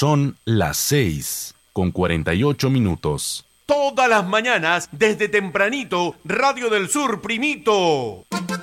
Son las 6:48. Todas las mañanas, desde tempranito, Radio del Sur, primito.